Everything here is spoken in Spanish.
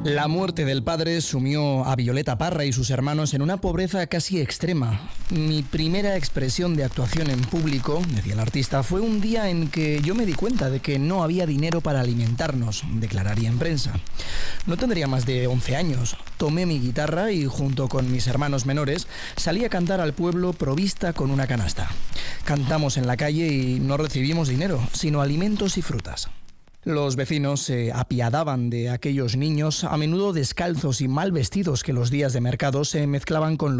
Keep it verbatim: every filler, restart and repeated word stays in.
La muerte del padre sumió a Violeta Parra y sus hermanos en una pobreza casi extrema. Mi primera expresión de actuación en público, decía el artista, fue un día en que yo me di cuenta de que no había dinero para alimentarnos, declararía en prensa. No tendría más de once años. Tomé mi guitarra y junto con mis hermanos menores salí a cantar al pueblo provista con una canasta. Cantamos en la calle y no recibimos dinero, sino alimentos y frutas. Los vecinos se apiadaban de aquellos niños, a menudo descalzos y mal vestidos, que los días de mercado se mezclaban con los